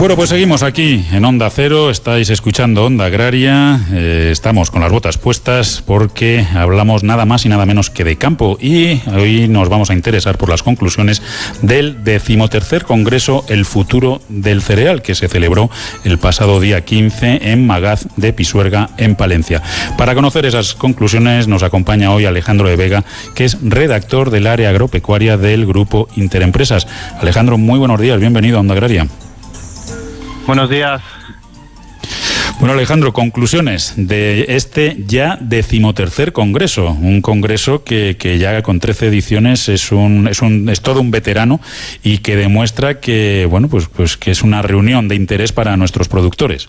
Bueno, pues seguimos aquí en Onda Cero, estáis escuchando Onda Agraria, estamos con las botas puestas porque hablamos nada más y nada menos que de campo y hoy nos vamos a interesar por las conclusiones del 13º Congreso El Futuro del Cereal, que se celebró el pasado día 15 en Magaz de Pisuerga, en Palencia. Para conocer esas conclusiones nos acompaña hoy Alejandro de Vega, que es redactor del área agropecuaria del Grupo Interempresas. Alejandro, muy buenos días, bienvenido a Onda Agraria. Buenos días. Bueno, Alejandro, conclusiones de este ya 13º Congreso, un congreso que ya con 13 ediciones es todo un veterano y que demuestra que, bueno, pues que es una reunión de interés para nuestros productores.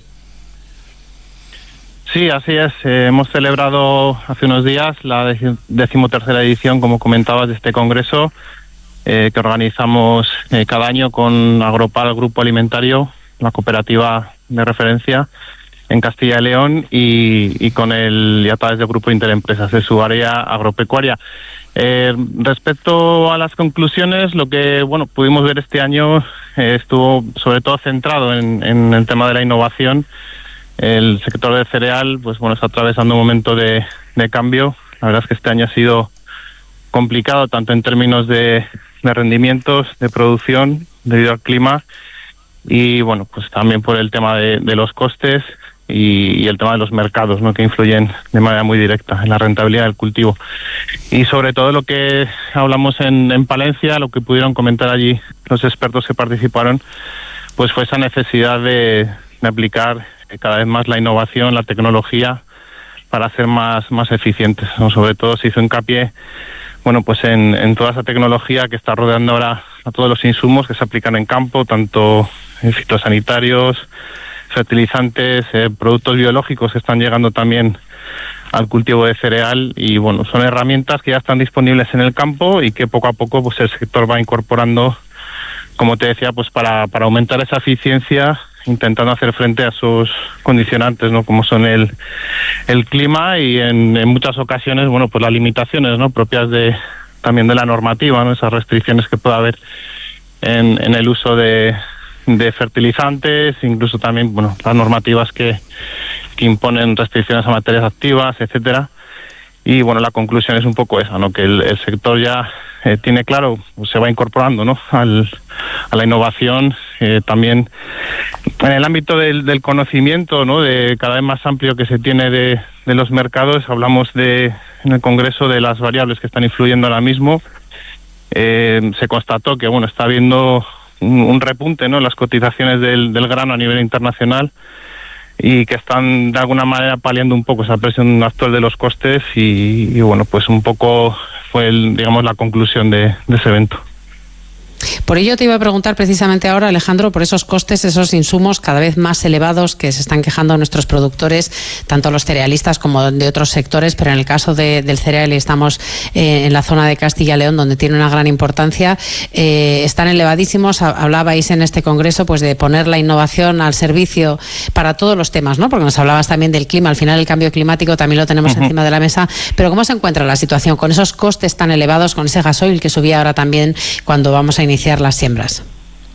Sí, así es. Hemos celebrado hace unos días la 13ª edición, como comentabas, de este congreso que organizamos cada año con Agropal, Grupo Alimentario, la cooperativa de referencia en Castilla y León, y con el a través del Grupo Interempresas de su área agropecuaria. Respecto a las conclusiones, lo que pudimos ver este año estuvo sobre todo centrado en el tema de la innovación. El sector del cereal está atravesando un momento de cambio. La verdad es que este año ha sido complicado tanto en términos de rendimientos, de producción debido al clima, y también por el tema de los costes y el tema de los mercados, ¿no?, que influyen de manera muy directa en la rentabilidad del cultivo. Y sobre todo lo que hablamos en Palencia, lo que pudieron comentar allí los expertos que participaron, fue esa necesidad de aplicar cada vez más la innovación, la tecnología, para ser más eficientes, ¿no? Sobre todo se hizo hincapié en toda esa tecnología que está rodeando ahora a todos los insumos que se aplican en campo, tanto fitosanitarios, fertilizantes, productos biológicos que están llegando también al cultivo de cereal, y son herramientas que ya están disponibles en el campo y que poco a poco el sector va incorporando, como te decía, para aumentar esa eficiencia, intentando hacer frente a esos condicionantes, ¿no?, como son el clima y en muchas ocasiones las limitaciones, ¿no?, propias también de la normativa, ¿no?, esas restricciones que puede haber en el uso de fertilizantes, incluso también las normativas que imponen restricciones a materias activas, etcétera. Y la conclusión es un poco esa, ¿no?, que el sector ya tiene claro, se va incorporando, ¿no?, a la innovación, también en el ámbito del conocimiento, ¿no?, de cada vez más amplio que se tiene de los mercados. Hablamos en el Congreso de las variables que están influyendo ahora mismo. Se constató que está habiendo un repunte, ¿no?, en las cotizaciones del grano a nivel internacional, y que están de alguna manera paliando un poco esa presión actual de los costes, y un poco fue la conclusión de ese evento. Por ello te iba a preguntar precisamente ahora, Alejandro, por esos costes, esos insumos cada vez más elevados que se están quejando nuestros productores, tanto los cerealistas como de otros sectores, pero en el caso del cereal, y estamos en la zona de Castilla y León, donde tiene una gran importancia, están elevadísimos. Hablabais en este congreso de poner la innovación al servicio para todos los temas, ¿no?, porque nos hablabas también del clima. Al final el cambio climático también lo tenemos encima de la mesa, pero ¿cómo se encuentra la situación con esos costes tan elevados, con ese gasoil que subía ahora también cuando vamos a iniciar las siembras?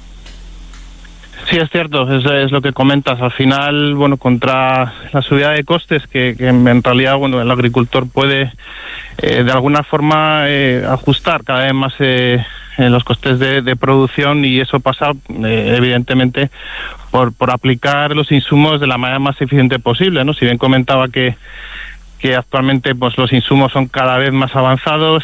Sí, es cierto, es lo que comentas. Al final, contra la subida de costes que en realidad el agricultor puede de alguna forma ajustar cada vez más los costes de producción, y eso pasa evidentemente por aplicar los insumos de la manera más eficiente posible, ¿no? Si bien comentaba que actualmente los insumos son cada vez más avanzados,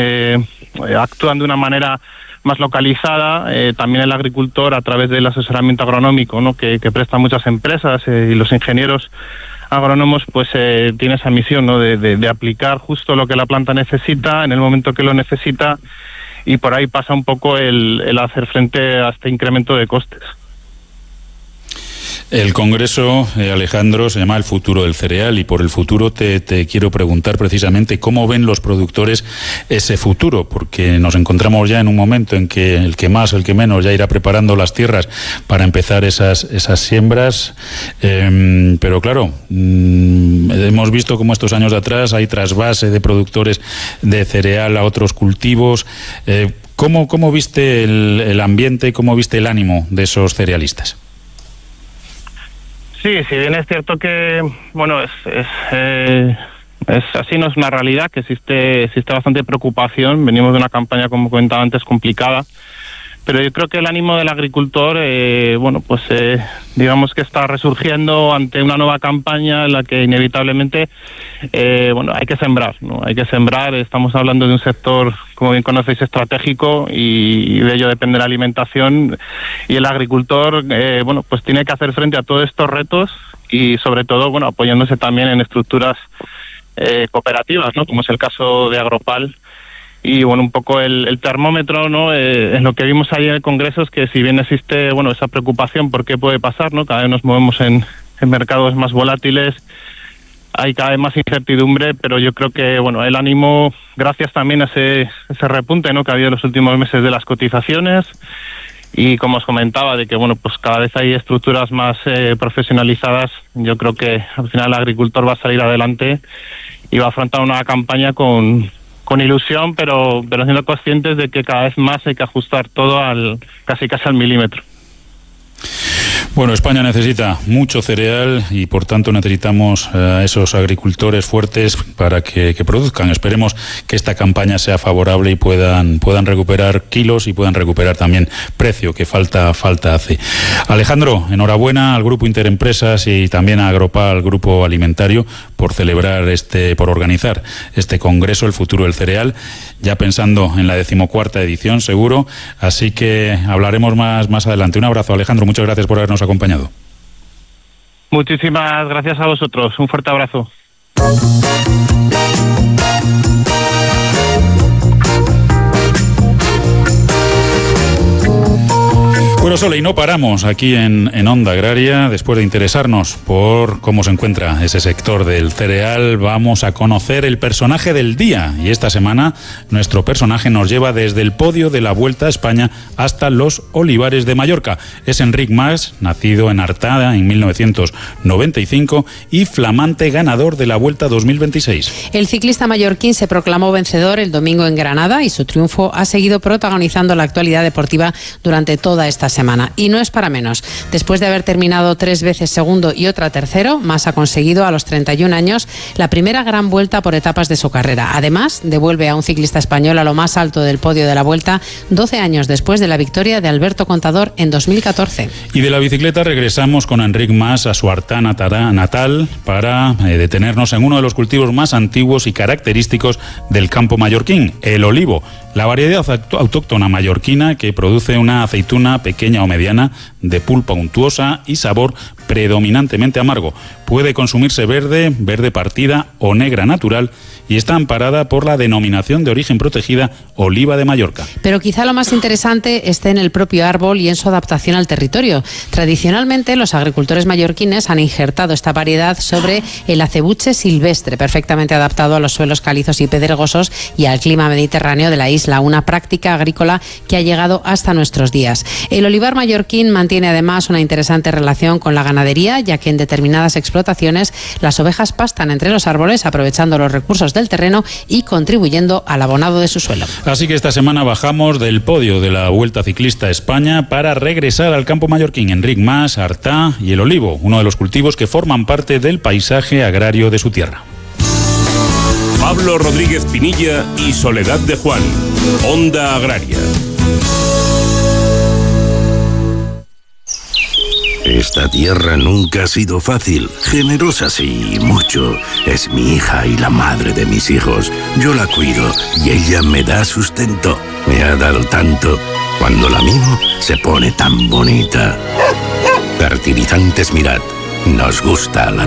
actúan de una manera más localizada, también el agricultor, a través del asesoramiento agronómico, ¿no?, que prestan muchas empresas, y los ingenieros agrónomos, tiene esa misión, ¿no?, de aplicar justo lo que la planta necesita en el momento que lo necesita, y por ahí pasa un poco el hacer frente a este incremento de costes. El Congreso, Alejandro, se llama El Futuro del Cereal, y por el futuro te quiero preguntar precisamente cómo ven los productores ese futuro, porque nos encontramos ya en un momento en que el que más, el que menos, ya irá preparando las tierras para empezar esas siembras, pero claro, hemos visto cómo estos años atrás hay trasvase de productores de cereal a otros cultivos. ¿Cómo viste el ambiente, cómo viste el ánimo de esos cerealistas? Sí, si bien es cierto que, bueno, es así, no es una realidad, que existe bastante preocupación. Venimos de una campaña, como comentaba antes, complicada. Pero yo creo que el ánimo del agricultor, digamos que está resurgiendo ante una nueva campaña en la que inevitablemente, hay que sembrar, ¿no? Hay que sembrar. Estamos hablando de un sector, como bien conocéis, estratégico, y de ello depende la alimentación. Y el agricultor, tiene que hacer frente a todos estos retos y, sobre todo, apoyándose también en estructuras cooperativas, ¿no? Como es el caso de Agropal. Y un poco el termómetro, ¿no? En lo que vimos ayer en el Congreso es que, si bien existe, esa preocupación por qué puede pasar, ¿no? Cada vez nos movemos en mercados más volátiles, hay cada vez más incertidumbre, pero yo creo que, el ánimo, gracias también a ese repunte, ¿no? Que ha habido en los últimos meses de las cotizaciones, y como os comentaba, de que, cada vez hay estructuras más profesionalizadas. Yo creo que al final el agricultor va a salir adelante y va a afrontar una campaña con ilusión, pero siendo conscientes de que cada vez más hay que ajustar todo casi al milímetro. Bueno, España necesita mucho cereal y, por tanto, necesitamos a esos agricultores fuertes para que produzcan. Esperemos que esta campaña sea favorable y puedan recuperar kilos y puedan recuperar también precio, que falta hace. Alejandro, enhorabuena al Grupo Interempresas y también a Agropal, Grupo Alimentario, por celebrar por organizar este Congreso, el futuro del cereal, ya pensando en la 14ª edición, seguro. Así que hablaremos más adelante. Un abrazo, Alejandro. Muchas gracias por habernos acompañado. Muchísimas gracias a vosotros. Un fuerte abrazo. Bueno, Sole, y no paramos aquí en Onda Agraria. Después de interesarnos por cómo se encuentra ese sector del cereal, vamos a conocer el personaje del día. Y esta semana nuestro personaje nos lleva desde el podio de la Vuelta a España hasta los olivares de Mallorca. Es Enric Mas, nacido en Artà en 1995 y flamante ganador de la Vuelta 2026. El ciclista mallorquín se proclamó vencedor el domingo en Granada y su triunfo ha seguido protagonizando la actualidad deportiva durante toda esta semana. Y no es para menos. Después de haber terminado 3 veces segundo y otra tercero, Mas ha conseguido a los 31 años la primera gran vuelta por etapas de su carrera. Además, devuelve a un ciclista español a lo más alto del podio de la Vuelta 12 años después de la victoria de Alberto Contador en 2014. Y de la bicicleta regresamos con Enric Mas a su Artà natal para detenernos en uno de los cultivos más antiguos y característicos del campo mallorquín, el olivo. La variedad autóctona mallorquina que produce una aceituna pequeña o mediana de pulpa untuosa y sabor predominantemente amargo. Puede consumirse verde partida o negra natural y está amparada por la denominación de origen protegida Oliva de Mallorca. Pero quizá lo más interesante esté en el propio árbol y en su adaptación al territorio. Tradicionalmente, los agricultores mallorquines han injertado esta variedad sobre el acebuche silvestre, perfectamente adaptado a los suelos calizos y pedregosos y al clima mediterráneo de la isla, una práctica agrícola que ha llegado hasta nuestros días. El olivar mallorquín mantiene además una interesante relación con la ganadería, ya que en determinadas explotaciones las ovejas pastan entre los árboles, aprovechando los recursos del terreno y contribuyendo al abonado de su suelo. Así que esta semana bajamos del podio de la Vuelta Ciclista a España para regresar al campo mallorquín. Enric Mas, Artà y el olivo, uno de los cultivos que forman parte del paisaje agrario de su tierra. Pablo Rodríguez Pinilla y Soledad de Juan, Onda Agraria. Esta tierra nunca ha sido fácil, generosa sí, mucho. Es mi hija y la madre de mis hijos. Yo la cuido y ella me da sustento. Me ha dado tanto. Cuando la mimo, se pone tan bonita. Fertilizantes Mirat. Nos gusta la